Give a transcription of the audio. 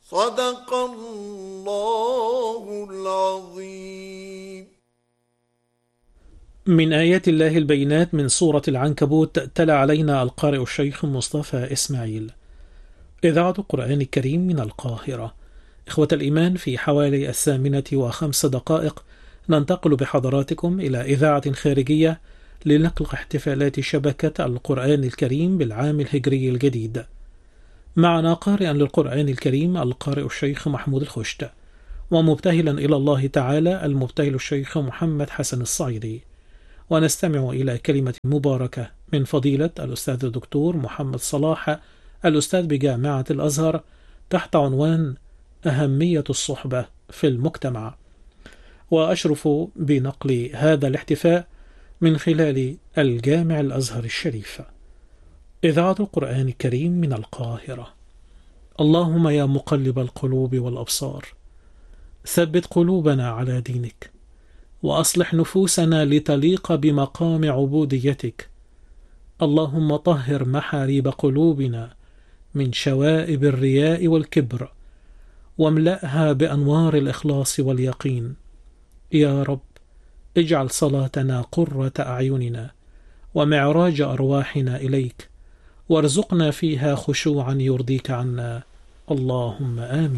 صدق الله العظيم. من آيات الله البينات من سورة العنكبوت، تلا علينا القارئ الشيخ مصطفى إسماعيل. إذاعة القرآن الكريم من القاهرة. إخوة الإيمان، في حوالي 8:05 ننتقل بحضراتكم إلى إذاعة خارجية لنقل احتفالات شبكة القرآن الكريم بالعام الهجري الجديد. معنا قارئا للقرآن الكريم القارئ الشيخ محمود الخشت، ومبتهلا إلى الله تعالى المبتهل الشيخ محمد حسن الصعيدي. ونستمع إلى كلمة مباركة من فضيلة الأستاذ الدكتور محمد صلاح، الأستاذ بجامعة الأزهر، تحت عنوان أهمية الصحبة في المجتمع. وأشرف بنقل هذا الاحتفاء من خلال الجامع الأزهر الشريف. إذاعة القرآن الكريم من القاهرة. اللهم يا مقلب القلوب والأبصار، ثبت قلوبنا على دينك، وأصلح نفوسنا لتليق بمقام عبوديتك. اللهم طهر محاريب قلوبنا من شوائب الرياء والكبر، واملأها بأنوار الإخلاص واليقين. يا رب، اجعل صلاتنا قرة أعيننا ومعراج أرواحنا إليك، وارزقنا فيها خشوعا يرضيك عنا. اللهم آمين.